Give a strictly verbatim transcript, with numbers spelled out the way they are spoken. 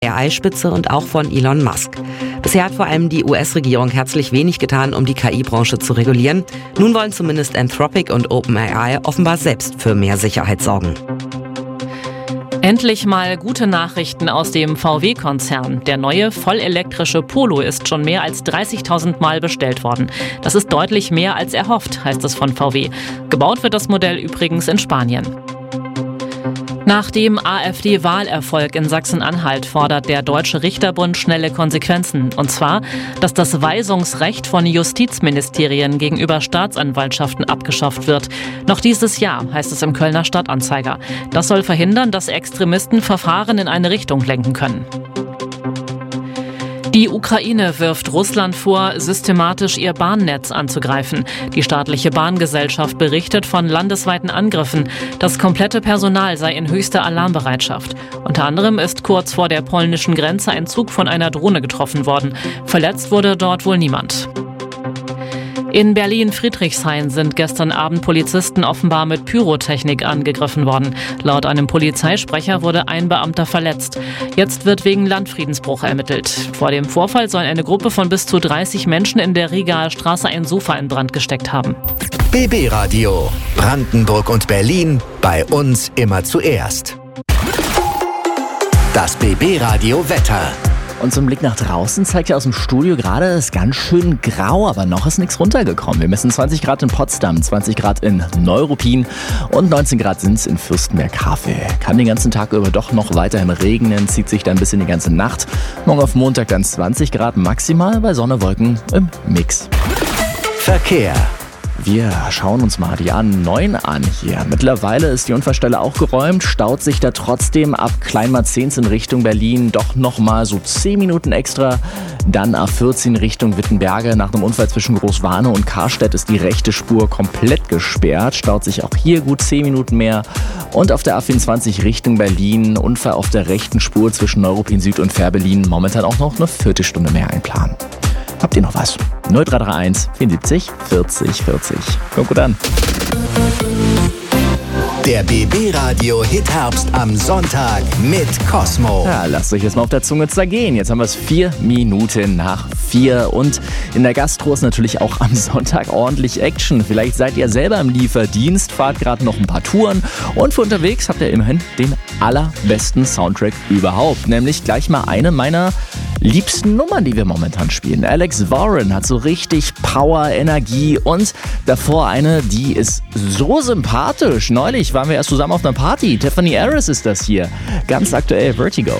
A I-Spitze und auch von Elon Musk. Bisher hat vor allem die U S-Regierung herzlich wenig getan, um die K I-Branche zu regulieren. Nun wollen zumindest Anthropic und OpenAI offenbar selbst für mehr Sicherheit sorgen. Endlich mal gute Nachrichten aus dem V W-Konzern. Der neue vollelektrische Polo ist schon mehr als dreißigtausend Mal bestellt worden. Das ist deutlich mehr als erhofft, heißt es von V W. Gebaut wird das Modell übrigens in Spanien. Nach dem AfD-Wahlerfolg in Sachsen-Anhalt fordert der Deutsche Richterbund schnelle Konsequenzen. Und zwar, dass das Weisungsrecht von Justizministerien gegenüber Staatsanwaltschaften abgeschafft wird. Noch dieses Jahr, heißt es im Kölner Stadtanzeiger. Das soll verhindern, dass Extremisten Verfahren in eine Richtung lenken können. Die Ukraine wirft Russland vor, systematisch ihr Bahnnetz anzugreifen. Die staatliche Bahngesellschaft berichtet von landesweiten Angriffen. Das komplette Personal sei in höchster Alarmbereitschaft. Unter anderem ist kurz vor der polnischen Grenze ein Zug von einer Drohne getroffen worden. Verletzt wurde dort wohl niemand. In Berlin-Friedrichshain sind gestern Abend Polizisten offenbar mit Pyrotechnik angegriffen worden. Laut einem Polizeisprecher wurde ein Beamter verletzt. Jetzt wird wegen Landfriedensbruch ermittelt. Vor dem Vorfall soll eine Gruppe von bis zu dreißig Menschen in der Rigaer Straße ein Sofa in Brand gesteckt haben. B B Radio. Brandenburg und Berlin. Bei uns immer zuerst. Das B B Radio Wetter. Und zum Blick nach draußen zeigt ja aus dem Studio gerade, es ist ganz schön grau, aber noch ist nichts runtergekommen. Wir messen zwanzig Grad in Potsdam, zwanzig Grad in Neuruppin und neunzehn Grad sind es in Fürstenberg-Havel. Kann den ganzen Tag über doch noch weiterhin regnen, zieht sich dann bis in die ganze Nacht. Morgen auf Montag dann zwanzig Grad maximal, bei Sonne, Wolken im Mix. Verkehr. Wir schauen uns mal die A neun an hier. Mittlerweile ist die Unfallstelle auch geräumt, staut sich da trotzdem ab Kleinmarzens in Richtung Berlin doch nochmal so zehn Minuten extra. Dann A vierzehn Richtung Wittenberge. Nach dem Unfall zwischen Großwarnow und Karstedt ist die rechte Spur komplett gesperrt, staut sich auch hier gut zehn Minuten mehr. Und auf der A vierundzwanzig Richtung Berlin, Unfall auf der rechten Spur zwischen Neuruppin Süd und Fährberlin, momentan auch noch eine Viertelstunde mehr einplanen. Habt ihr noch was? null drei drei eins vierundsiebzig vierzig vierzig. Kommt gut an. Der B B Radio Hit Herbst am Sonntag mit Cosmo. Ja, lasst euch jetzt mal auf der Zunge zergehen. Jetzt haben wir es vier Minuten nach vier und in der Gastro ist natürlich auch am Sonntag ordentlich Action. Vielleicht seid ihr selber im Lieferdienst, fahrt gerade noch ein paar Touren und für unterwegs habt ihr immerhin den allerbesten Soundtrack überhaupt. Nämlich gleich mal eine meiner liebsten Nummern, die wir momentan spielen. Alex Warren hat so richtig Power, Energie und davor eine, die ist so sympathisch. Neulich waren wir erst zusammen auf einer Party. Tiffany Harris ist das hier. Ganz aktuell, Vertigo.